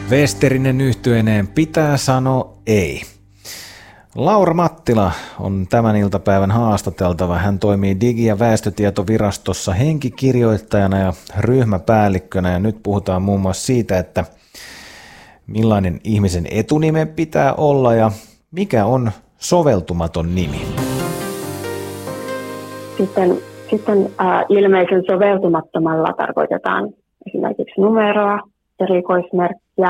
Westerinen yhtyeineen pitää sanoa ei. Laura Mattila on tämän iltapäivän haastateltava. Hän toimii Digi- ja väestötietovirastossa henkikirjoittajana ja ryhmäpäällikkönä. Ja nyt puhutaan muun muassa siitä, että millainen ihmisen etunime pitää olla ja mikä on soveltumaton nimi. Sitten ilmeisen soveltumattomalla tarkoitetaan esimerkiksi numeroa, erikoismerkkiä,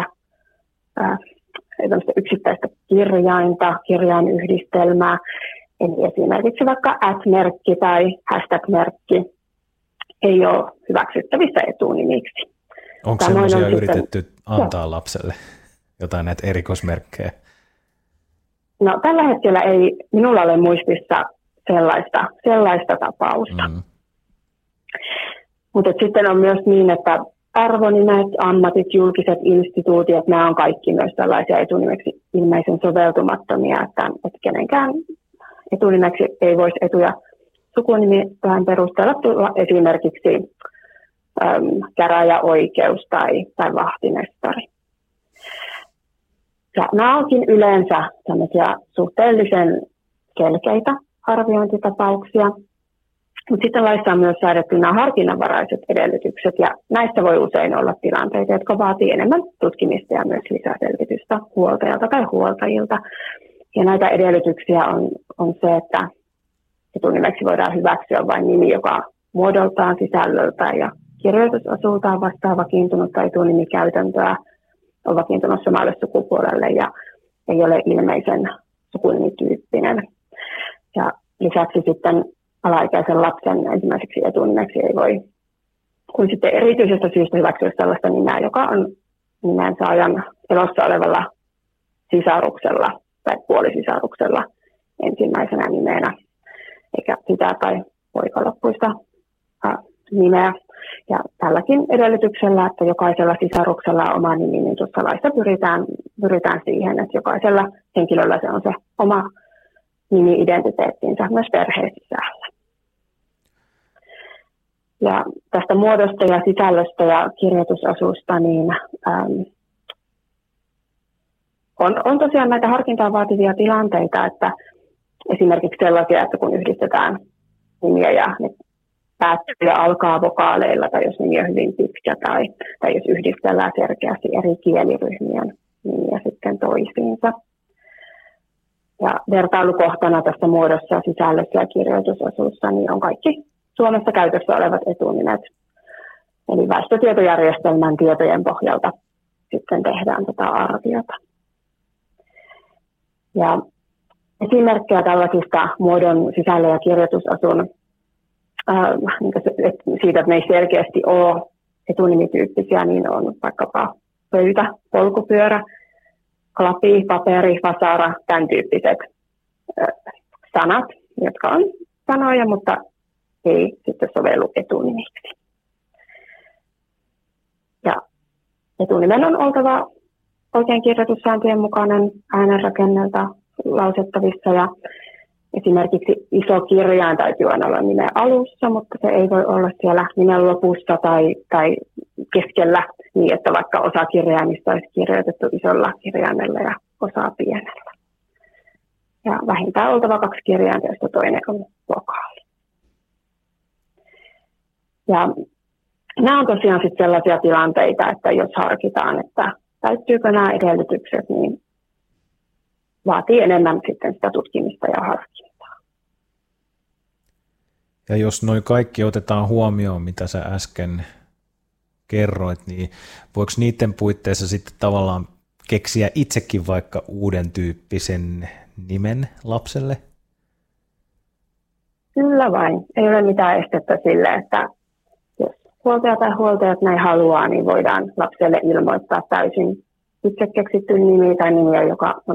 yksittäistä kirjainta, kirjainyhdistelmää, eli esimerkiksi vaikka @merkki tai hashtag-merkki ei ole hyväksyttävissä etunimiksi. Onko sellaisia yritetty antaa lapselle jotain näitä erikoismerkkejä? No tällä hetkellä ei minulla ole muistissa sellaista tapausta. Mutta sitten on myös niin, että arvonimet, ammatit, julkiset instituutiot, nämä on kaikki myös tällaisia etunimeksi ilmeisen soveltumattomia, että kenenkään etunimeksi ei voisi etu- ja sukunimiään perusteella tulla esimerkiksi käräjäoikeus tai vahtimestari. Ja nämä onkin yleensä tämmöisiä suhteellisen selkeitä arviointitapauksia. Mutta sitten laissa on myös säädetty nämä harkinnanvaraiset edellytykset, ja näistä voi usein olla tilanteita, jotka vaatii enemmän tutkimista ja myös lisäselvitystä huoltajalta tai huoltajilta. Ja näitä edellytyksiä on se, että etunimeksi voidaan hyväksyä vain nimi, joka muodoltaan, sisällöltään ja kirjoitusasultaan vastaa vakiintunutta etunimikäytäntöä, on vakiintunut samalle sukupuolelle ja ei ole ilmeisen sukunimityyppinen. Ja lisäksi sitten alaikäisen lapsen ensimmäiseksi etunimeksi ei voi kuin sitten erityisestä syystä hyväksyä sellaista nimeä, joka on nimensaajan elossa olevalla sisaruksella tai puolisisaruksella ensimmäisenä nimenä, eikä sitä tai poikaloppuista nimeä. Ja tälläkin edellytyksellä, että jokaisella sisaruksella on oma nimi, niin tuossa laissa pyritään siihen, että jokaisella henkilöllä se on se oma nimi-identiteettinsä myös perheen sisällä. Ja tästä muodosta ja sisällöstä ja kirjoitusasusta, niin on tosiaan näitä harkintaa vaativia tilanteita, että esimerkiksi sellaisia, että kun yhdistetään nimiä ja ne päättyy ja alkaa vokaaleilla, tai jos nimi on hyvin pitkä, tai jos yhdistellään selkeästi eri kieliryhmien nimiä sitten toisiinsa. Ja vertailukohtana tässä muodossa, sisällössä ja kirjoitusasussa niin on kaikki Suomessa käytössä olevat etunimet. Eli väestötietojärjestelmän tietojen pohjalta sitten tehdään tätä arviota. Ja esimerkkejä tällaisista muodon, sisällön ja kirjoitusasun siitä, että ne ei selkeästi ole etunimityyppisiä, niin on vaikkapa pöytä, polkupyörä, klapi, paperi, vasara, tämän tyyppiset sanat, jotka on sanoja, mutta ei sitten sovellu etunimiksi. Ja etunimen on oltava oikein kirjoitussääntöjen mukainen äänenrakennelta lausettavissa, ja esimerkiksi iso kirjain täytyy aina olla nimen alussa, mutta se ei voi olla siellä nimen lopussa tai keskellä niin, että vaikka osa kirjaimista olisi kirjoitettu isolla kirjaimella ja osa pienellä. Ja vähintään oltava 2 kirjainta, joista toinen on vokaali. Ja nämä on tosiaan sitten sellaisia tilanteita, että jos harkitaan, että täyttyykö nämä edellytykset, niin vaatii enemmän sitten sitä tutkimista ja harkintaa. Ja jos noi kaikki otetaan huomioon, mitä sä äsken kerroit, niin voiko niiden puitteissa sitten tavallaan keksiä itsekin vaikka uuden tyyppisen nimen lapselle? Kyllä vain. Ei ole mitään estettä sille, että jos huoltaja tai huoltajat näin haluaa, niin voidaan lapselle ilmoittaa täysin itse keksitty nimi tai nimi, joka on